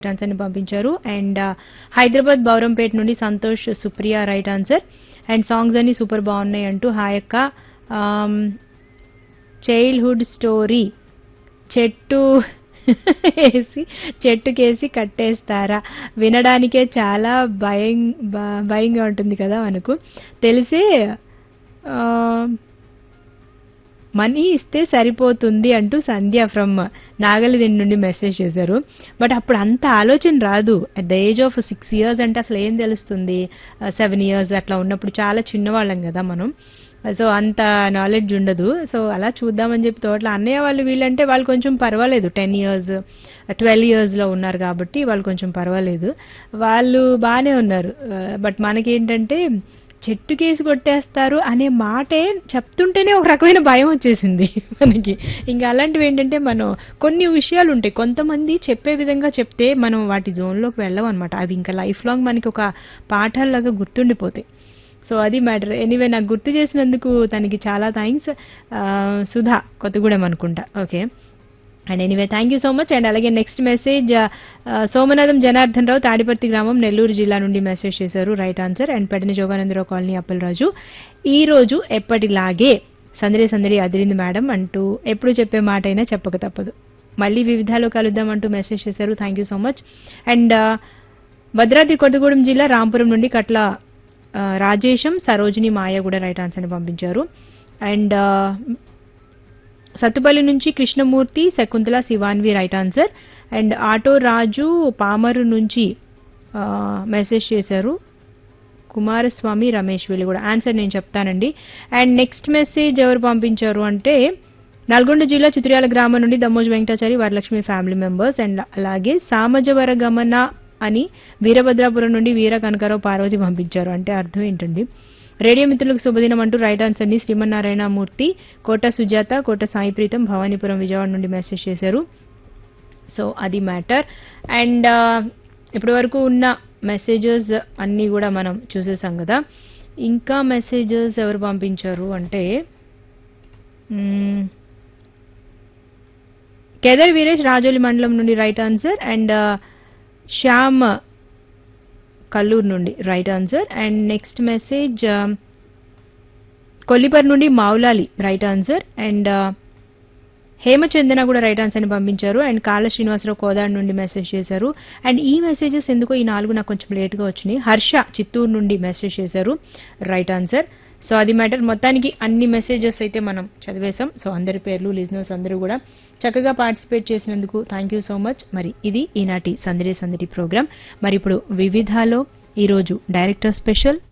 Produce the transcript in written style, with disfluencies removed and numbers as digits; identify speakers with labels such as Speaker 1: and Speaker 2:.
Speaker 1: Answer ని పంపించారు. And Hyderabad Bowrampet నుండి Santosh Supriya right answer. And songs అన్ని సూపర్ బాగున్నాయి అంటూ హాయ్ అక్క. చైల్డ్హుడ్ స్టోరీ చెట్టు చెట్టుకేసి కట్టేస్తారా, వినడానికే చాలా భయంగా ఉంటుంది కదా మనకు. తెలిసే మనీ ఇస్తే సరిపోతుంది అంటూ సంధ్య ఫ్రమ్ నాగలిదిండి నుండి మెసేజ్ చేశారు. బట్ అప్పుడు అంత ఆలోచన రాదు. At the age of 6 years అంటే అసలు ఏం తెలుస్తుంది, 7 years అట్లా ఉన్నప్పుడు చాలా చిన్నవాళ్ళం కదా మనం. సో అంత నాలెడ్జ్ ఉండదు. సో అలా చూద్దామని చెప్పి తోటలో అన్నయ్య వాళ్ళు వీళ్ళంటే వాళ్ళు కొంచెం పర్వాలేదు, 10 years 12 years లో ఉన్నారు కాబట్టి వాళ్ళు కొంచెం పర్వాలేదు, వాళ్ళు బాగానే ఉన్నారు. బట్ మనకేంటంటే చెట్టు కేసి కొట్టేస్తారు అనే మాటే చెప్తుంటేనే ఒక రకమైన భయం వచ్చేసింది మనకి. ఇంకా అలాంటివి ఏంటంటే మనం కొన్ని విషయాలు ఉంటాయి, కొంతమంది చెప్పే విధంగా చెప్తే మనం వాటి జోన్లోకి వెళ్ళం అనమాట. అవి ఇంకా లైఫ్ లాంగ్ మనకి ఒక పాఠాల్లాగా గుర్తుండిపోతాయి. సో అది మ్యాటర్. ఎనీవే నాకు గుర్తు చేసినందుకు తనకి చాలా థ్యాంక్స్. సుధా కొత్తగూడెం అనుకుంటా. Okay. And anyway thank you so much. And అలాగే నెక్స్ట్ మెసేజ్ సోమనాథం జనార్దన్ రావు తాడిపర్తి గ్రామం నెల్లూరు జిల్లా నుండి మెసేజ్ చేశారు right answer. And పెడని Jogananda Rao colony Appalaraju ఈ రోజు ఎప్పటిలాగే సందడి సందడి అదిరింది మేడం అంటూ ఎప్పుడు చెప్పే మాట అయినా చెప్పక తప్పదు, మళ్ళీ వివిధాలో కలుద్దాం అంటూ మెసేజ్ చేశారు. Thank you so much. And Bhadradri Kothagudem జిల్లా రాంపురం నుండి కట్ల రాజేశం సరోజిని మాయ కూడా రైట్ ఆన్సర్ ని పంపించారు. అండ్ సత్తుపల్లి నుంచి Krishnamurthy Shakuntala Shivanvi right answer. And auto రాజు పామరు నుంచి మెసేజ్ చేశారు. కుమారస్వామి రమేష్ వీళ్ళు కూడా ఆన్సర్ నేను చెప్తానండి. అండ్ నెక్స్ట్ మెసేజ్ ఎవరు పంపించారు అంటే నల్గొండ జిల్లా చిత్రియాల గ్రామం నుండి Dammoju Venkatachari Varalakshmi family members. And అలాగే సామజవర గమన అని వీరభద్రాపురం నుండి వీర కనకారావు పార్వతి పంపించారు. అంటే అర్థం ఏంటండి? రేడియో మిత్రులకు శుభదినం అంటూ రైట్ ఆన్సర్ ని శ్రీమన్నారాయణమూర్తి, కోట సుజాత, కోట సాయి ప్రీతం భవానీపురం విజయవాడ నుండి మెసేజ్ చేశారు. సో అది మ్యాటర్. అండ్ ఇప్పటి వరకు ఉన్న మెసేజెస్ అన్నీ కూడా మనం చూసేసాం కదా. ఇంకా మెసేజెస్ ఎవరు పంపించారు అంటే కేదర్ వీరేష్ రాజోలి మండలం నుండి right answer. And Shyam Kalluru నుండి right answer. And next message Kollipara నుండి Moula Ali right answer. And Hemachandana కూడా రైట్ ఆన్సర్ ని పంపించారు. అండ్ కాళ్ళ శ్రీనివాసరావు కోదాడు నుండి మెసేజ్ చేశారు. అండ్ ఈ మెసేజెస్ ఎందుకో ఈ 4 నాకు కొంచెం లేట్గా వచ్చినాయి. హర్ష చిత్తూరు నుండి మెసేజ్ చేశారు రైట్ ఆన్సర్. సో అది మ్యాటర్. మొత్తానికి అన్ని మెసేజెస్ అయితే మనం చదివేశాం. సో అందరి పేర్లు లిజనర్స్ అందరూ కూడా చక్కగా పార్టిసిపేట్ చేసినందుకు థ్యాంక్ యూ సో మచ్. మరి ఇది ఈనాటి సందడి సందడి ప్రోగ్రామ్. మరి ఇప్పుడు వివిధాలో ఈరోజు డైరెక్టర్ స్పెషల్